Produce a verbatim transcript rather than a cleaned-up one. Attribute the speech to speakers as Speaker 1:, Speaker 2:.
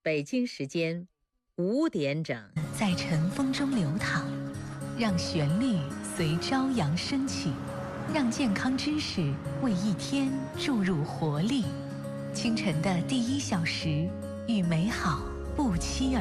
Speaker 1: 北京时间五点整，
Speaker 2: 在晨风中流淌，让旋律随朝阳升起，让健康知识为一天注入活力。清晨的第一小时，与美好不期而